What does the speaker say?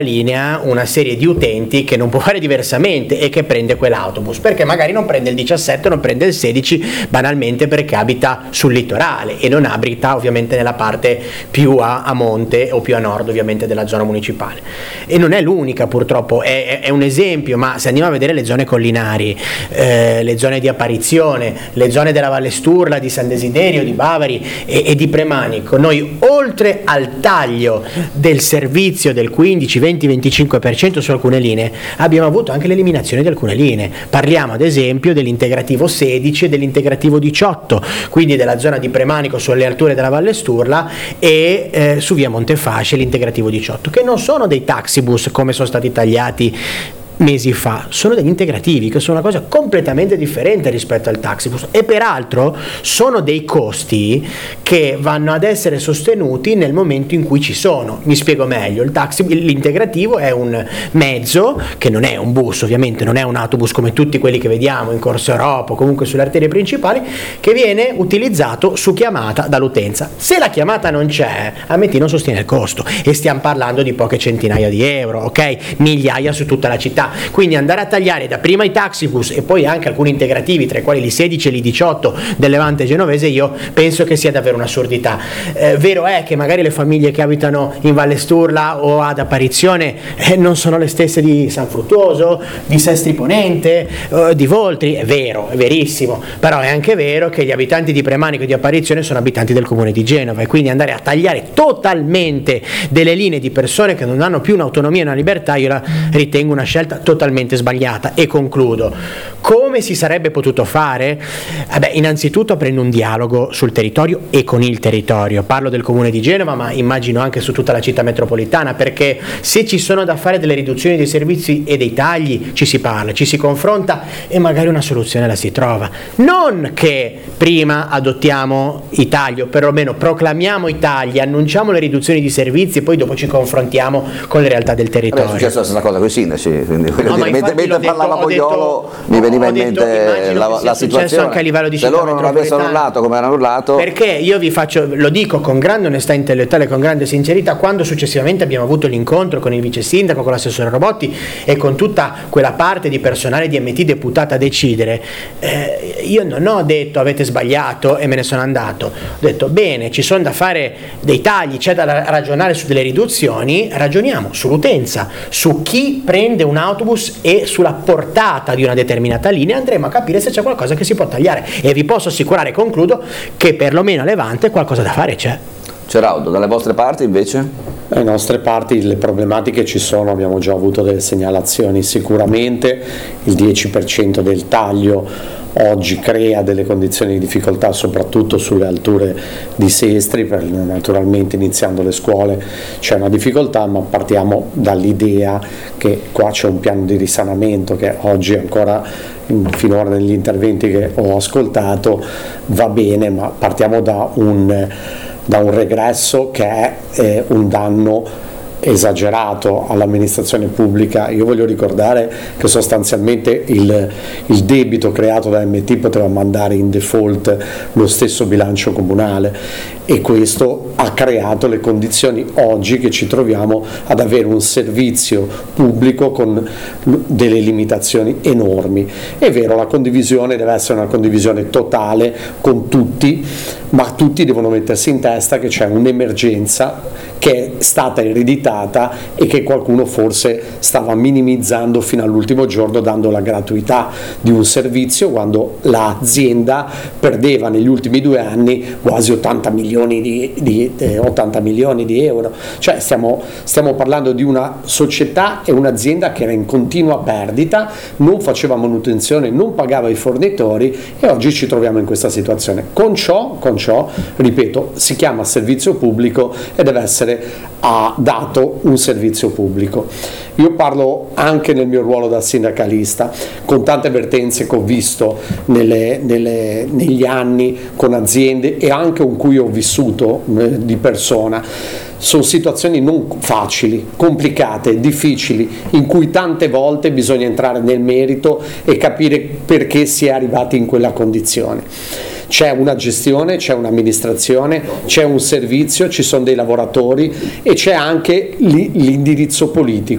linea una serie di utenti che non può fare diversamente e che prende quell'autobus, perché magari non prende il 17, non prende il 16, banalmente perché abita sul litorale e non abita ovviamente nella parte più a monte o più a nord ovviamente della zona municipale. E non è l'unica, purtroppo, è un esempio, ma se andiamo a vedere le zone collinari, le zone di apparizione, le zone della Valle Sturla, di San Desiderio, di Bavari e di Premanico, noi oltre al taglio del servizio del 15, 20-25% su alcune linee, abbiamo avuto anche l'eliminazione di alcune linee. Parliamo ad esempio dell'integrativo 16 e dell'integrativo 18, quindi della zona di Premanico sulle alture della Valle Sturla e su via Montefasce l'integrativo 18, che non sono dei taxibus come sono stati tagliati mesi fa, sono degli integrativi, che sono una cosa completamente differente rispetto al taxibus, e peraltro sono dei costi che vanno ad essere sostenuti nel momento in cui ci sono. Mi spiego meglio: l'integrativo è un mezzo che non è un bus, ovviamente non è un autobus come tutti quelli che vediamo in Corso Europa o comunque sulle arterie principali, che viene utilizzato su chiamata dall'utenza. Se la chiamata non c'è, Ameti non sostiene il costo, e stiamo parlando di poche centinaia di euro, ok? Migliaia su tutta la città. Quindi andare a tagliare dapprima i taxibus e poi anche alcuni integrativi, tra i quali l'I16 e l'I18 del Levante genovese, io penso che sia davvero un'assurdità. Vero è che magari le famiglie che abitano in Valle Sturla o ad Apparizione non sono le stesse di San Fruttuoso, di Sestri Ponente, di Voltri, è vero, è verissimo, però è anche vero che gli abitanti di Premanico e di Apparizione sono abitanti del comune di Genova, e quindi andare a tagliare totalmente delle linee di persone che non hanno più un'autonomia e una libertà, io la ritengo una scelta totalmente sbagliata. E concludo: come si sarebbe potuto fare? Innanzitutto aprendo un dialogo sul territorio e con il territorio, parlo del comune di Genova ma immagino anche su tutta la città metropolitana, perché se ci sono da fare delle riduzioni dei servizi e dei tagli ci si parla, ci si confronta e magari una soluzione la si trova. Non che prima adottiamo i tagli, o perlomeno proclamiamo i tagli, annunciamo le riduzioni di servizi e poi dopo ci confrontiamo con le realtà del territorio. È successa la stessa cosa con i sindaci, quindi No, mentre parlava Pogliolo mi veniva in mente la situazione anche a livello di se loro non avessero urlato come hanno urlato. Perché io lo dico con grande onestà intellettuale, con grande sincerità, quando successivamente abbiamo avuto l'incontro con il vice sindaco, con l'assessore Robotti e con tutta quella parte di personale di MT deputata a decidere, io non ho detto avete sbagliato e me ne sono andato, ho detto bene, ci sono da fare dei tagli, c'è da ragionare su delle riduzioni, ragioniamo sull'utenza, su chi prende un autobus e sulla portata di una determinata linea, andremo a capire se c'è qualcosa che si può tagliare, e vi posso assicurare, concludo, che perlomeno a Levante qualcosa da fare c'è. Ceraudo, dalle vostre parti invece? Dalle nostre parti le problematiche ci sono, abbiamo già avuto delle segnalazioni. Sicuramente il 10% del taglio oggi crea delle condizioni di difficoltà soprattutto sulle alture di Sestri, perché naturalmente iniziando le scuole c'è una difficoltà, ma partiamo dall'idea che qua c'è un piano di risanamento che oggi ancora finora negli interventi che ho ascoltato va bene, ma partiamo da un regresso che è un danno esagerato all'amministrazione pubblica. Io voglio ricordare che sostanzialmente il debito creato da MT poteva mandare in default lo stesso bilancio comunale, e questo ha creato le condizioni oggi che ci troviamo ad avere un servizio pubblico con delle limitazioni enormi. È vero, la condivisione deve essere una condivisione totale con tutti, ma tutti devono mettersi in testa che c'è un'emergenza che è stata ereditata e che qualcuno forse stava minimizzando fino all'ultimo giorno, dando la gratuità di un servizio quando l'azienda perdeva negli ultimi 2 anni quasi 80 milioni di euro. Cioè stiamo parlando di una società e un'azienda che era in continua perdita, non faceva manutenzione, non pagava i fornitori, e oggi ci troviamo in questa situazione. Con ciò, ripeto, si chiama servizio pubblico e deve essere dato un servizio pubblico. Io parlo anche nel mio ruolo da sindacalista, con tante vertenze che ho visto negli anni con aziende e anche con cui ho vissuto di persona. Sono situazioni non facili, complicate, difficili, in cui tante volte bisogna entrare nel merito e capire perché si è arrivati in quella condizione. C'è una gestione, c'è un'amministrazione, c'è un servizio, ci sono dei lavoratori e c'è anche l'indirizzo politico.